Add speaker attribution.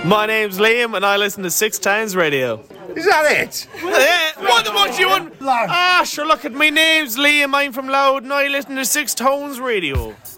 Speaker 1: My name's Liam and I listen to Six Towns Radio.
Speaker 2: Is that it?
Speaker 1: What do you want? Sure, look at my name's Liam, I'm from Loud and I listen to Six Tones Radio.